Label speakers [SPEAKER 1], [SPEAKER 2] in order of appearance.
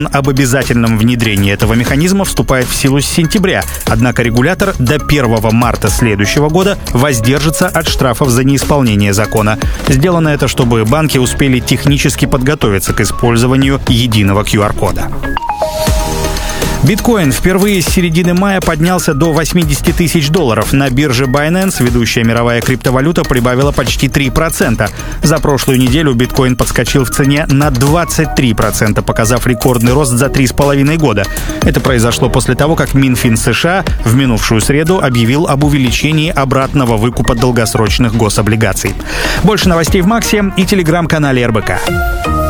[SPEAKER 1] об обязательном внедрении этого механизма вступает в силу с сентября, однако регулятор до 1 марта следующего года воздержится от штрафов за неисполнение закона. Сделано это, чтобы банки успели технически подготовиться к использованию единого QR-кода. Биткоин впервые с середины мая поднялся до $80 тысяч. На бирже Binance ведущая мировая криптовалюта прибавила почти 3%. За прошлую неделю биткоин подскочил в цене на 23%, показав рекордный рост за 3,5 года. Это произошло после того, как Минфин США в минувшую среду объявил об увеличении обратного выкупа долгосрочных гособлигаций. Больше новостей в Максе и телеграм-канале РБК.